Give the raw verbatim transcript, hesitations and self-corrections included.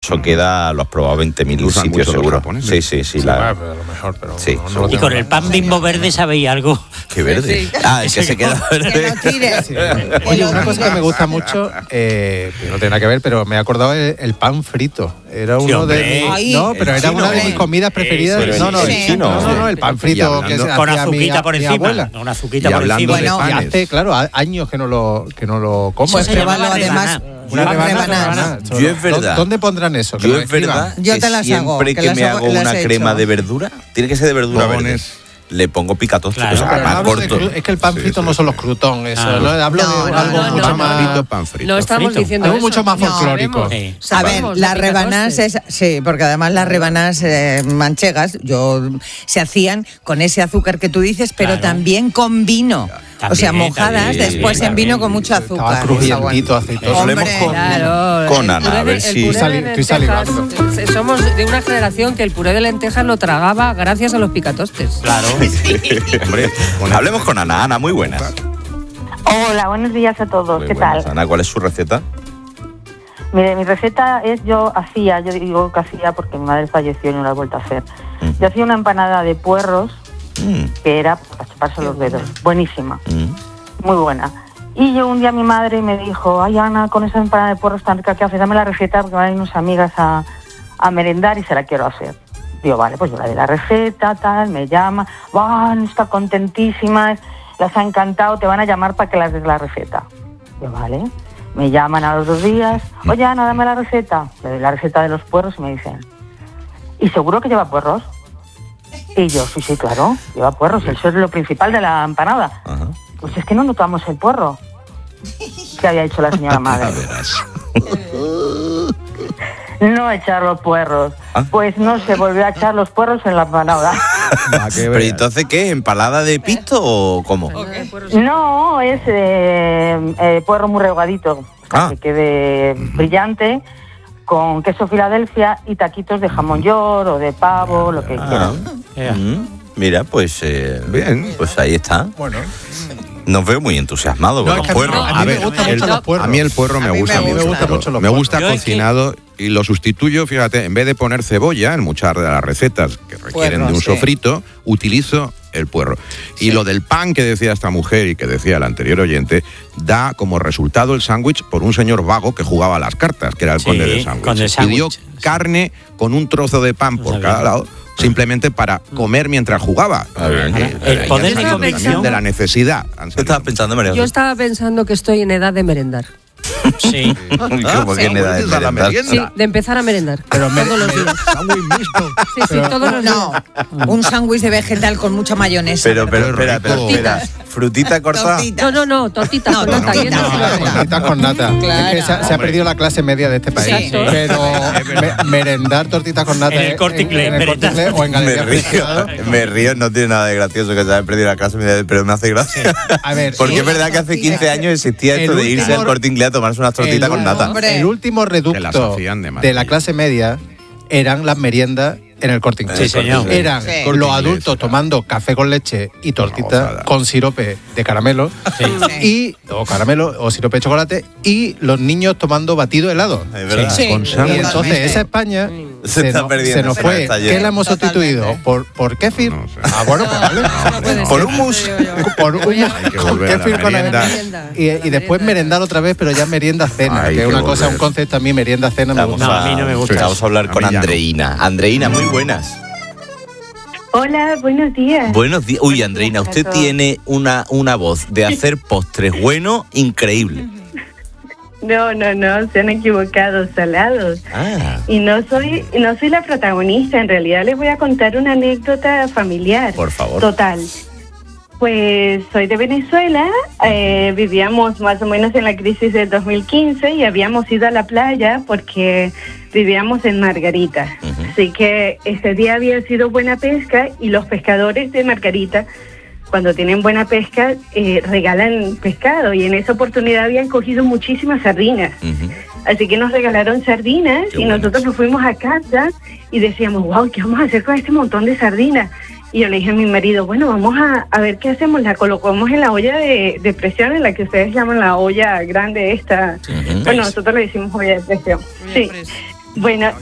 Eso queda, lo has probado veinte mil sitios seguro. Sí, sí, sí. sí la... va, pero a lo mejor, pero sí, no, no y con el pan Bimbo verde sabéis algo. ¿Qué verde? Sí. Ah, el que se queda verde. Que lo tires. Sí. Oye, una cosa que me gusta mucho, eh, no tiene nada que ver, pero me he acordado el, el pan frito. Era uno sí, de Ay, no, pero era chino, una de eh. mis comidas preferidas. Sí, no, no, el el chino. no, no, no, el pan frito que se Con hacía azuquita mi, por mi encima. abuela. Con azuquita Y por hablando encima. de Bueno, Y panes. hace, claro, a- años que no lo que no lo como. Pues se llamaba pruébalo, además. rebanada. Una Las rebanada, rebanadas. rebanada. Yo es verdad. ¿Dónde pondrán eso? Que Yo lo es escriban. verdad Yo que te las hago, siempre que que, las me hago- hago las una he crema hecho. de verdura, tiene que ser de verdura verde, Bombones. le pongo picatoste, Claro, o sea, Pero no más hablo de corto. cru- es que el pan Sí, frito sí, no sí. son los croutons, eso, Ah. ¿no? Hablo No, de no, algo no, mucho no, más Frito, pan frito. No estamos Frito. diciendo algo eso. mucho más No, folclórico. Sí. A ver, Sabemos, las de rebanadas, es, picatostes. sí, porque además las rebanadas eh, manchegas yo, se hacían con ese azúcar que tú dices, pero Claro. también con vino. o sea, También, mojadas también, después en también. vino con mucho Estaba azúcar. crujientito, aceitoso. Hablemos Hombre, con, Claro, con el Ana, puré a de- ver el si... puré de Sali- estoy lentejas, salivando. eh, somos de una generación que el puré de lentejas lo tragaba gracias a los picatostes. Claro. Hombre, hablemos con Ana. Ana, muy buenas. Hola, buenos días a todos. Muy ¿Qué buenas. tal? Ana, ¿cuál es su receta? Mire, mi receta es, yo hacía, yo digo que hacía porque mi madre falleció y no la he vuelto a hacer. Ujú. Yo hacía una empanada de puerros Mm, que era para chuparse los dedos. Buenísima, mm. muy buena. Y yo un día mi madre me dijo, ay Ana, con esa empanada de puerros tan rica que haces, dame la receta porque van a ir unas amigas a, a merendar y se la quiero hacer. Digo, vale, pues yo le doy la receta, tal, me llama, van, está contentísimas, las ha encantado, te van a llamar para que les des la receta. Digo, vale. Me llaman a los dos días, oye Ana, dame la receta. Le doy la receta de los puerros y me dicen, ¿y seguro que lleva puerros? Y yo, sí, sí, claro, lleva puerros, eso es lo principal de la empanada. Ajá. Pues es que no notamos el puerro que había hecho la señora madre. No echar los puerros. ¿Ah? Pues no se volvió a echar los puerros en la empanada. Va, que Pero veas. entonces, ¿qué? ¿Empalada de pisto o cómo? No, es eh, eh, puerro muy rehogadito, para Ah. que quede brillante, con queso Filadelfia y taquitos de jamón york o de pavo, lo que Ah, quieran. Yeah. mm, mira, pues... eh, Bien. Pues ahí está. Bueno, Nos veo muy entusiasmados No, con es que los a mí- puerros. a mí A me ver, gustan el- mucho los puerros. A mí el puerro me A mí gusta me mucho. gustan mucho los me puerros. gusta Yo es que- cocinado y lo sustituyo, fíjate, en vez de poner cebolla en muchas de las recetas que requieren Puerro, de un sí. sofrito, utilizo el puerro. Y lo del pan que decía esta mujer y que decía el anterior oyente, da como resultado el sándwich por un señor vago que jugaba a las cartas, que era el Sí, conde del sándwich. conde del Pidió sándwich, sí. carne con un trozo de pan No por sabía. cada lado, simplemente para comer mientras jugaba. Ah, bien. Eh, El ahí poder está de también convicción. de la necesidad. han ¿Qué salido. estabas pensando, María? Yo estaba pensando que estoy en edad de merendar. Sí. ¿Cómo que en edad de vuelves a la merendar? merienda. Sí, de empezar a merendar. Pero me- todos los me- días. Sándwich mixto. Sí, sí, todos los días. No, un sándwich de vegetal con mucha mayonesa. Pero, pero, Qué espera, pero, rico. espera. Frutita cortada. Tortita. No, no, no, tortitas No, con nata. tortitas, llenas de no, nata. Tortitas con nata. Claro. Es que se, ha- se ha perdido la clase media de este país. Sí. Pero me- merendar tortitas con nata En el Corte Inglés, en el Corte merendar. Inglés o en Me Galería río, Preciado. me río, no tiene nada de gracioso que se haya perdido la clase, pero me hace gracia. A ver, Porque sí, es verdad que hace quince años existía esto el de irse último- al Corte Inglés a tomarse unas tortitas el con nata. Hombre. El último Que las reducto hacían de de, maravilla. la clase media eran las meriendas en el Corte Inglés. Sí, señor. Eran Sí. Corte los Inglés, adultos era. tomando café con leche y tortita gozada. con sirope de caramelo y o caramelo o sirope de chocolate y los niños tomando batido helado. Es verdad. Sí. Con Y sándwich. entonces esa España Se se, está nos- perdiendo, se nos se nos fue. está ¿Qué yendo. la hemos sustituido? Totalmente. ¿Por, por kéfir? No sé. Ah, bueno, pues vale. No puede Por ser, hummus. digo yo. Por un Hay que con volver a la kéfir con merienda. Merienda. y, y después merendar otra vez, pero ya merienda cena, Hay que es que una cosa, volver. un concepto a mí, merienda cena me Vamos gusta. No, a mí no me gusta. Vamos a hablar A con mí ya no. Andreina. Andreina, muy buenas. Hola, buenos días. Buenos días. Uy, Andreina, usted tiene una, una voz de hacer postres bueno increíble. No, no, no, se han equivocado, salados. Ah, Y no soy, no soy la protagonista, en realidad les voy a contar una anécdota familiar. por favor. Total. Pues soy de Venezuela, eh, vivíamos más o menos en la crisis del dos mil quince y habíamos ido a la playa porque vivíamos en Margarita. Ujú. Así que ese día había sido buena pesca y los pescadores de Margarita, cuando tienen buena pesca, eh, regalan pescado y en esa oportunidad habían cogido muchísimas sardinas. Ujú. Así que nos regalaron sardinas Qué y buenas. nosotros nos fuimos a casa y decíamos, wow, ¿qué vamos a hacer con este montón de sardinas? Y yo le dije a mi marido, bueno, vamos a, a ver qué hacemos. La colocamos en la olla de, de presión, en la que ustedes llaman la olla grande esta. Ujú. Bueno, nosotros le decimos olla de presión. Sí. Bueno,